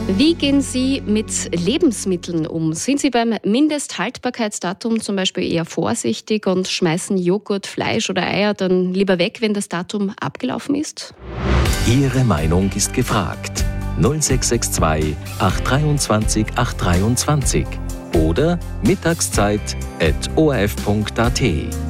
Wie gehen Sie mit Lebensmitteln um? Sind Sie beim Mindesthaltbarkeitsdatum zum Beispiel eher vorsichtig und schmeißen Joghurt, Fleisch oder Eier dann lieber weg, wenn das Datum abgelaufen ist? Ihre Meinung ist gefragt. 0662 823 823 oder mittagszeit@orf.at.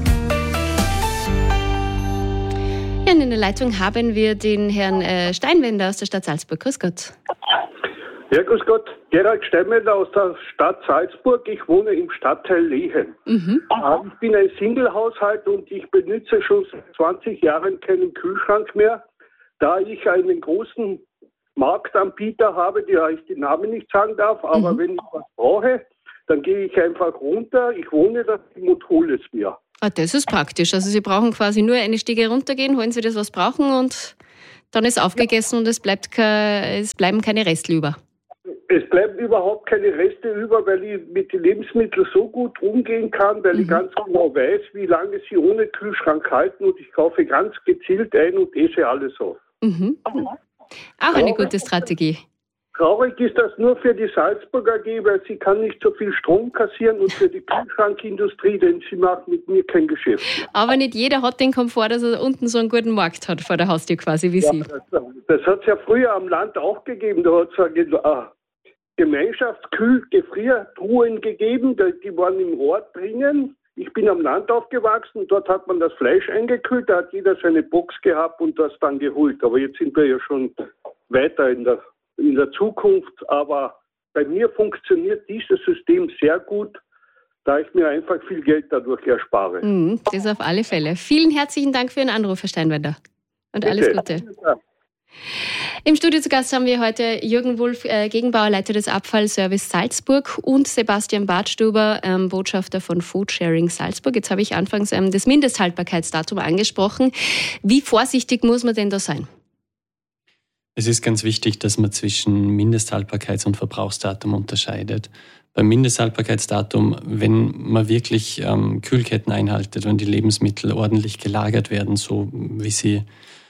Ja, in der Leitung haben wir den Herrn Steinwender aus der Stadt Salzburg. Grüß Gott. Ja, grüß Gott. Gerald Steinwender aus der Stadt Salzburg. Ich wohne im Stadtteil Lehen. Ich bin ein Single-Haushalt und ich benutze schon seit 20 Jahren keinen Kühlschrank mehr, da ich einen großen Marktanbieter habe, der ich den Namen nicht sagen darf, aber wenn ich was brauche, dann gehe ich einfach runter, ich wohne da und hole es mir. Ah, das ist praktisch. Also Sie brauchen quasi nur eine Stiege runtergehen, holen Sie das, was brauchen und dann ist aufgegessen und es bleiben keine Reste über. Es bleiben überhaupt keine Reste über, weil ich mit den Lebensmitteln so gut umgehen kann, weil ich ganz genau weiß, wie lange sie ohne Kühlschrank halten und ich kaufe ganz gezielt ein und esse alles auf. Auch eine gute Strategie. Traurig ist das nur für die Salzburger AG, weil sie kann nicht so viel Strom kassieren und für die Kühlschrankindustrie, denn sie macht mit mir kein Geschäft. Aber nicht jeder hat den Komfort, dass er unten so einen guten Markt hat vor der Haustür quasi wie Sie. Das hat es ja früher am Land auch gegeben. Da hat es Gemeinschaftskühl-Gefriertruhen gegeben, die waren im Ort drinnen. Ich bin am Land aufgewachsen, dort hat man das Fleisch eingekühlt, da hat jeder seine Box gehabt und das dann geholt. Aber jetzt sind wir ja schon weiter in der Zukunft. Aber bei mir funktioniert dieses System sehr gut, da ich mir einfach viel Geld dadurch erspare. Das auf alle Fälle. Vielen herzlichen Dank für Ihren Anruf, Herr Steinwender. Und alles Gute. Ja. Im Studio zu Gast haben wir heute Jürgen Wulff, Gegenbauer, Leiter des Abfallservice Salzburg und Sebastian Badstuber, Botschafter von Foodsharing Salzburg. Jetzt habe ich anfangs das Mindesthaltbarkeitsdatum angesprochen. Wie vorsichtig muss man denn da sein? Es ist ganz wichtig, dass man zwischen Mindesthaltbarkeits- und Verbrauchsdatum unterscheidet. Beim Mindesthaltbarkeitsdatum, wenn man wirklich Kühlketten einhaltet, wenn die Lebensmittel ordentlich gelagert werden, so wie sie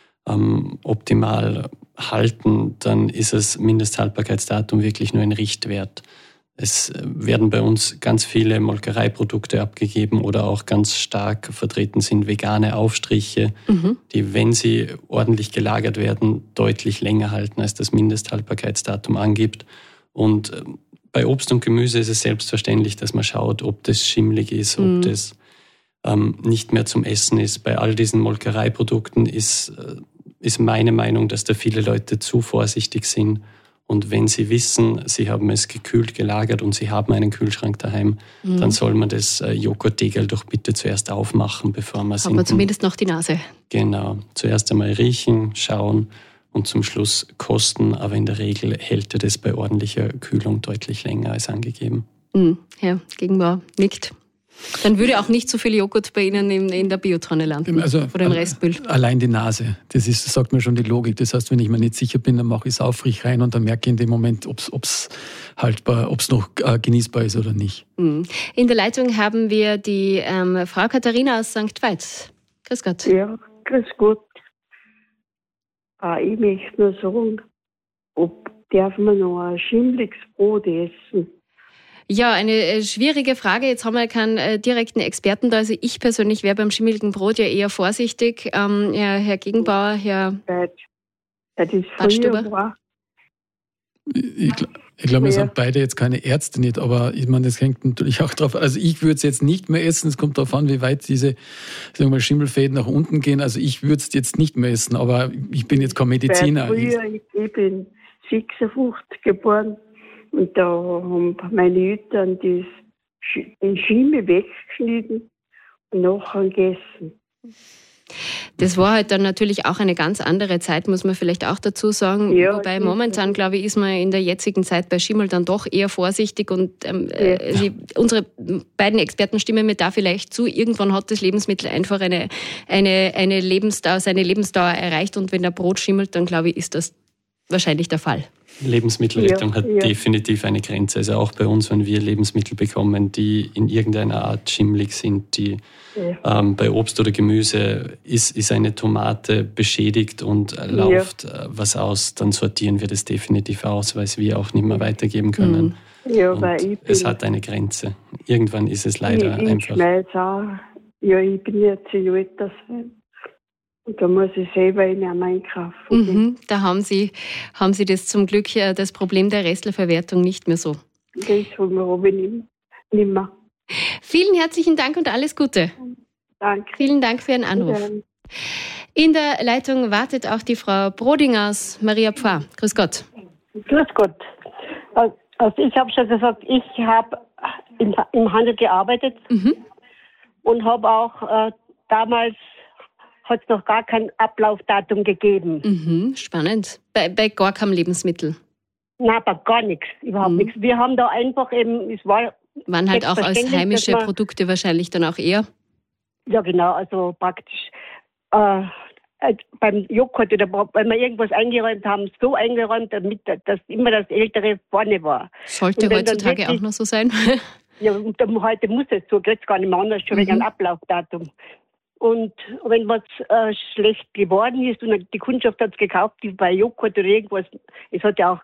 optimal halten, dann ist das Mindesthaltbarkeitsdatum wirklich nur ein Richtwert. Es werden bei uns ganz viele Molkereiprodukte abgegeben oder auch ganz stark vertreten sind vegane Aufstriche, die, wenn sie ordentlich gelagert werden, deutlich länger halten, als das Mindesthaltbarkeitsdatum angibt. Und bei Obst und Gemüse ist es selbstverständlich, dass man schaut, ob das schimmelig ist, ob das nicht mehr zum Essen ist. Bei all diesen Molkereiprodukten ist meine Meinung, dass da viele Leute zu vorsichtig sind. Und wenn sie wissen, sie haben es gekühlt gelagert und sie haben einen Kühlschrank daheim, dann soll man das Joghurtdegel doch bitte zuerst aufmachen, bevor man es aber zumindest noch die Nase. Genau. Zuerst einmal riechen, schauen und zum Schluss kosten. Aber in der Regel hält das bei ordentlicher Kühlung deutlich länger als angegeben. Herr Gegenbauer nickt. Dann würde auch nicht so viel Joghurt bei Ihnen in der Biotonne landen, oder im Restmüll. Allein die Nase, das sagt mir schon die Logik. Das heißt, wenn ich mir nicht sicher bin, dann mache ich es aufrichtig rein und dann merke ich in dem Moment, ob es noch genießbar ist oder nicht. In der Leitung haben wir die Frau Katharina aus St. Veit. Grüß Gott. Ja, grüß Gott. Ich möchte nur sagen, darf man noch ein schimmliges Brot essen? Ja, eine schwierige Frage. Jetzt haben wir keinen direkten Experten da. Also ich persönlich wäre beim schimmeligen Brot ja eher vorsichtig. Herr Gegenbauer, Herr Badstuber. Ich glaube, wir sind beide jetzt keine Ärzte nicht, aber ich meine, das hängt natürlich auch drauf. Also ich würde es jetzt nicht mehr essen. Es kommt darauf an, wie weit diese Schimmelfäden nach unten gehen. Also ich würde es jetzt nicht mehr essen, aber ich bin jetzt kein Mediziner. Ich bin 56 geboren. Und da haben meine Eltern den Schimmel weggeschnitten und nachher gegessen. Das war halt dann natürlich auch eine ganz andere Zeit, muss man vielleicht auch dazu sagen. Ja, wobei momentan, glaube ich, ist man in der jetzigen Zeit bei Schimmel dann doch eher vorsichtig. Und unsere beiden Experten stimmen mir da vielleicht zu. Irgendwann hat das Lebensmittel einfach seine Lebensdauer erreicht. Und wenn der Brot schimmelt, dann glaube ich, ist das wahrscheinlich der Fall. Lebensmittelrettung hat definitiv eine Grenze. Also auch bei uns, wenn wir Lebensmittel bekommen, die in irgendeiner Art schimmlig sind, die bei Obst oder Gemüse ist eine Tomate beschädigt und läuft was aus, dann sortieren wir das definitiv aus, weil wir auch nicht mehr weitergeben können. Und es hat eine Grenze. Irgendwann ist es leider einfach. Ich bin jetzt ein alter und da muss ich selber in einkaufen. Da haben Sie das zum Glück, das Problem der Restlerverwertung nicht mehr so. Das habe ich nicht mehr. Vielen herzlichen Dank und alles Gute. Danke. Vielen Dank für Ihren Anruf. In der Leitung wartet auch die Frau Broding aus Maria Pfarr. Grüß Gott. Grüß Gott. Also ich habe schon gesagt, ich habe im Handel gearbeitet und habe auch damals hat es noch gar kein Ablaufdatum gegeben. Spannend. Bei gar keinem Lebensmittel? Nein, bei gar nichts, überhaupt nichts. Wir haben da einfach eben, waren halt auch als heimische Produkte wahrscheinlich dann auch eher? Ja genau, also praktisch beim Joghurt oder wenn wir irgendwas eingeräumt haben, so eingeräumt, damit dass immer das Ältere vorne war. Sollte heutzutage wirklich, auch noch so sein? Ja, und heute muss es so, geht es gar nicht mehr anders, schon wegen einem Ablaufdatum. Und wenn was schlecht geworden ist und die Kundschaft hat es gekauft, die bei Joghurt oder irgendwas, es hat ja auch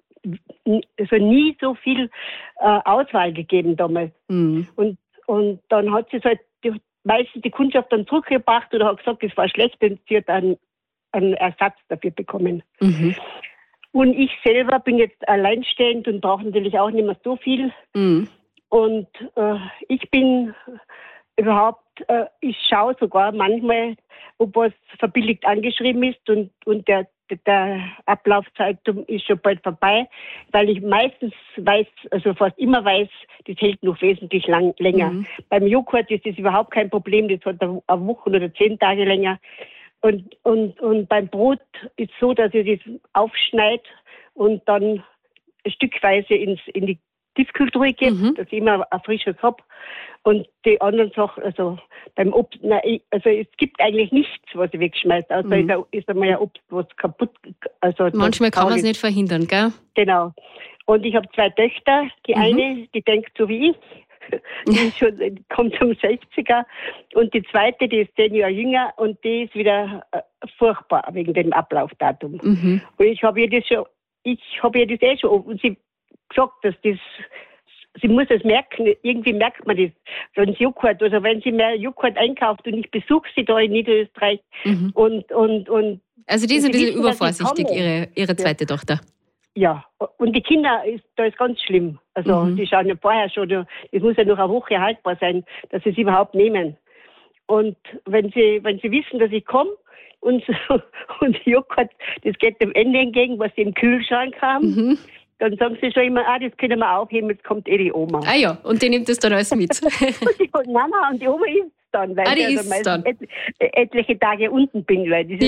nie so viel Auswahl gegeben damals. Und dann hat sie es halt meistens die Kundschaft dann zurückgebracht oder hat gesagt, es war schlecht und sie hat einen Ersatz dafür bekommen. Und ich selber bin jetzt alleinstehend und brauche natürlich auch nicht mehr so viel. Und ich bin überhaupt, ich schaue sogar manchmal, ob was verbilligt angeschrieben ist und der Ablaufzeitraum ist schon bald vorbei, weil ich meistens weiß, also fast immer weiß, das hält noch wesentlich länger. Beim Joghurt ist das überhaupt kein Problem, das hat eine Woche oder 10 Tage länger. Und beim Brot ist es so, dass ich das aufschneide und dann stückweise in die Tiefkühltruhe gebe, dass ich immer ein frisches habe. Und die anderen Sachen, also beim Obst, also es gibt eigentlich nichts, was ich wegschmeiße. Also ist einmal ein Obst, was kaputt. Also manchmal kann man es nicht verhindern, gell? Genau. Und ich habe 2 Töchter. Die eine, die denkt so wie ich. Die kommt um 60er. Und die zweite, die ist 10 Jahre jünger und die ist wieder furchtbar wegen dem Ablaufdatum. Und ich habe ihr das schon, und sie gesagt, dass sie muss es merken, irgendwie merkt man das, wenn sie Joghurt, also wenn sie mehr Joghurt einkauft und ich besuche sie da in Niederösterreich und also die ist ein bisschen übervorsichtig, ihre zweite Tochter. Ja, und die Kinder, da ist ganz schlimm. Also die schauen ja vorher schon, es muss ja noch eine Woche haltbar sein, dass sie es überhaupt nehmen. Und wenn sie wissen, dass ich komme und Joghurt, das geht dem Ende entgegen, was sie im Kühlschrank haben, dann sagen sie schon immer, das können wir aufheben, jetzt kommt die Oma. Ah ja, und die nimmt das dann alles mit. Nein, und die Oma isst dann, weil ich also etliche Tage unten bin, weil das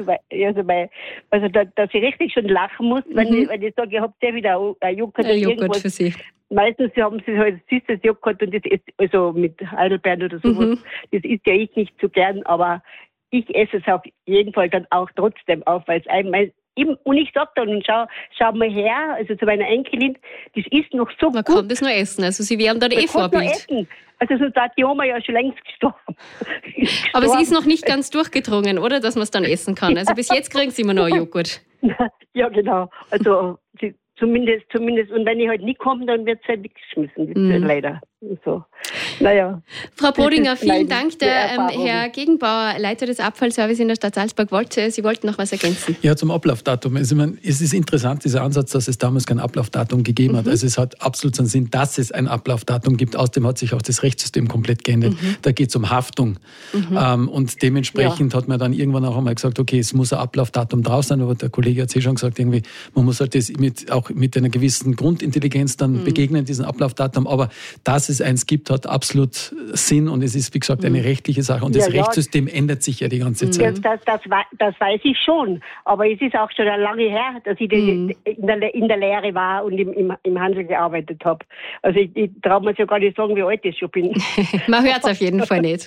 ist dass ich richtig schon lachen muss, wenn ich sage, ihr habt ja wieder ein Joghurt oder irgendwas. Für Sie. Meistens haben sie halt süßes Joghurt und das ist also mit Heidelbeeren oder sowas. Das isst ja ich nicht so gern, aber ich esse es auf jeden Fall dann auch trotzdem auf, weil es einmal und ich sage dann, schau mal her, also zu meiner Enkelin, das ist noch so Man gut. kann das nur essen, also sie wären dann Vorbild. Also sonst hat die Oma ja schon längst gestorben. Aber sie ist noch nicht ganz durchgedrungen, oder? Dass man es dann essen kann. Also bis jetzt kriegen sie immer noch Joghurt. Ja, genau. Also zumindest. Und wenn ich halt nicht komme, dann wird es halt weggeschmissen. Leider. So. Naja. Frau Bodinger, vielen Dank. Der Herr Gegenbauer, Leiter des Abfallservice in der Stadt Salzburg, Sie wollten noch was ergänzen. Ja, zum Ablaufdatum. Also, es ist interessant, dieser Ansatz, dass es damals kein Ablaufdatum gegeben hat. Also es hat absolut einen Sinn, dass es ein Ablaufdatum gibt. Außerdem hat sich auch das Rechtssystem komplett geändert. Da geht es um Haftung. Und dementsprechend hat man dann irgendwann auch einmal gesagt, okay, es muss ein Ablaufdatum drauf sein. Aber der Kollege hat schon gesagt, irgendwie, man muss halt das auch mit einer gewissen Grundintelligenz dann begegnen, diesen Ablaufdatum. Aber dass es eins gibt, hat absolut Sinn und es ist, wie gesagt, eine rechtliche Sache und das Rechtssystem ändert sich ja die ganze Zeit. Das weiß ich schon, aber es ist auch schon lange her, dass ich in der Lehre war und im Handel gearbeitet habe. Also ich traue mir ja gar nicht sagen, wie alt ich schon bin. Man hört es auf jeden Fall nicht.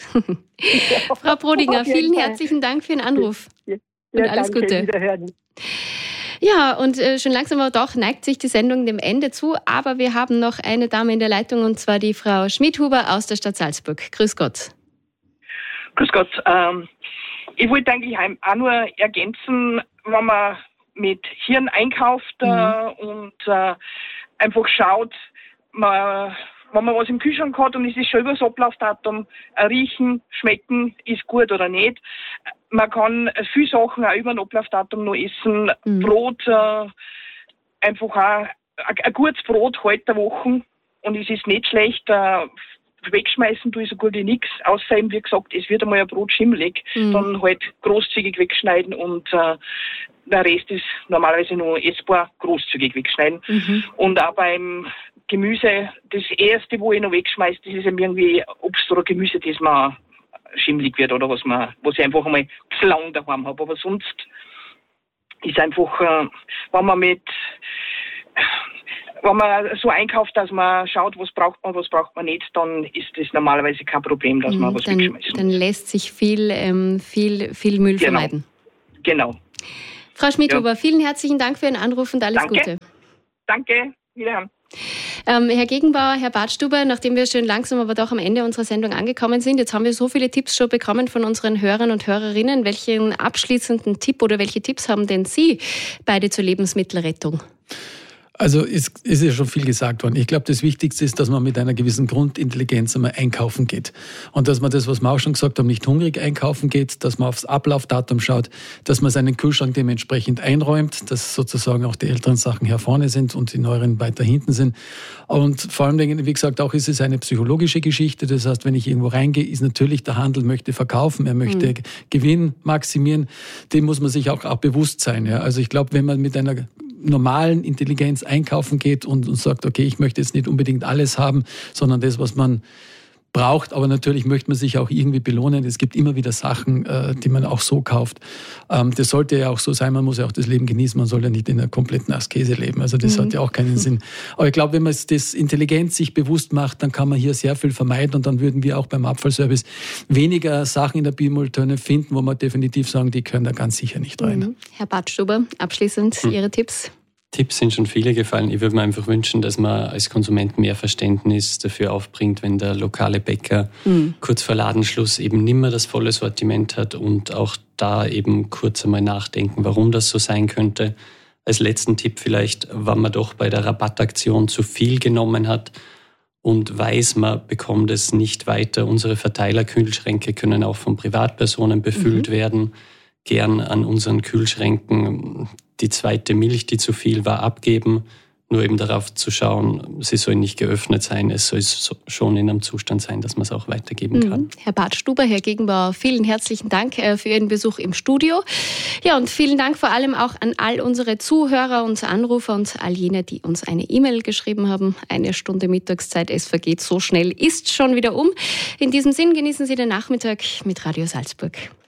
Frau Bodinger, vielen herzlichen Dank für den Anruf. Und alles Gute. Ja, und schon langsam aber doch neigt sich die Sendung dem Ende zu, aber wir haben noch eine Dame in der Leitung, und zwar die Frau Schmidhuber aus der Stadt Salzburg. Grüß Gott. Grüß Gott. Ich wollte eigentlich auch nur ergänzen, wenn man mit Hirn einkauft und einfach schaut, wenn man was im Kühlschrank hat und es ist schon über das Ablaufdatum, riechen, schmecken, ist gut oder nicht. Man kann viele Sachen auch über ein Ablaufdatum noch essen. Brot, einfach auch ein gutes Brot hält eine Woche und es ist nicht schlecht. Wegschmeißen tue ich so gut wie nichts, außer eben, wie gesagt, es wird einmal ein Brot schimmelig, dann halt großzügig wegschneiden und der Rest ist normalerweise nur essbar, großzügig wegschneiden. Und auch beim Gemüse, das erste, wo ich noch wegschmeiße, das ist irgendwie Obst oder Gemüse, das man schimmelig wird oder was ich einfach einmal zu lang daheim habe. Aber sonst ist einfach, wenn man so einkauft, dass man schaut, was braucht man nicht, dann ist das normalerweise kein Problem, dass man was wegschmeißt. Dann lässt sich viel Müll vermeiden. Genau. Frau Schmidhuber, vielen herzlichen Dank für Ihren Anruf und alles Gute. Danke, wiederhören. Herr Gegenbauer, Herr Badstuber, nachdem wir schon langsam aber doch am Ende unserer Sendung angekommen sind, jetzt haben wir so viele Tipps schon bekommen von unseren Hörern und Hörerinnen. Welchen abschließenden Tipp oder welche Tipps haben denn Sie beide zur Lebensmittelrettung? Also ist ja schon viel gesagt worden. Ich glaube, das Wichtigste ist, dass man mit einer gewissen Grundintelligenz einmal einkaufen geht. Und dass man das, was wir auch schon gesagt haben, nicht hungrig einkaufen geht, dass man aufs Ablaufdatum schaut, dass man seinen Kühlschrank dementsprechend einräumt, dass sozusagen auch die älteren Sachen hier vorne sind und die neueren weiter hinten sind. Und vor allem, wie gesagt, auch ist es eine psychologische Geschichte. Das heißt, wenn ich irgendwo reingehe, ist natürlich der Handel möchte verkaufen, er möchte Gewinn maximieren. Dem muss man sich auch bewusst sein. Ja. Also ich glaube, wenn man mit einer normalen Intelligenz einkaufen geht und sagt, okay, ich möchte jetzt nicht unbedingt alles haben, sondern das, was man braucht. Aber natürlich möchte man sich auch irgendwie belohnen. Es gibt immer wieder Sachen, die man auch so kauft. Das sollte ja auch so sein. Man muss ja auch das Leben genießen. Man soll ja nicht in einer kompletten Askese leben. Also das hat ja auch keinen Sinn. Aber ich glaube, wenn man das intelligent sich bewusst macht, dann kann man hier sehr viel vermeiden. Und dann würden wir auch beim Abfallservice weniger Sachen in der Biomülltonne finden, wo man definitiv sagen, die können da ganz sicher nicht rein. Herr Badstuber, abschließend Ihre Tipps. Tipps sind schon viele gefallen. Ich würde mir einfach wünschen, dass man als Konsument mehr Verständnis dafür aufbringt, wenn der lokale Bäcker kurz vor Ladenschluss eben nicht mehr das volle Sortiment hat und auch da eben kurz einmal nachdenken, warum das so sein könnte. Als letzten Tipp vielleicht, wenn man doch bei der Rabattaktion zu viel genommen hat und weiß, man bekommt es nicht weiter. Unsere Verteilerkühlschränke können auch von Privatpersonen befüllt werden. Gern an unseren Kühlschränken die zweite Milch, die zu viel war, abgeben. Nur eben darauf zu schauen, sie soll nicht geöffnet sein, es soll schon in einem Zustand sein, dass man es auch weitergeben kann. Herr Badstuber, Herr Gegenbauer, vielen herzlichen Dank für Ihren Besuch im Studio. Ja, und vielen Dank vor allem auch an all unsere Zuhörer und Anrufer und all jene, die uns eine E-Mail geschrieben haben. 1 Stunde Mittagszeit, es vergeht so schnell, ist schon wieder um. In diesem Sinn genießen Sie den Nachmittag mit Radio Salzburg.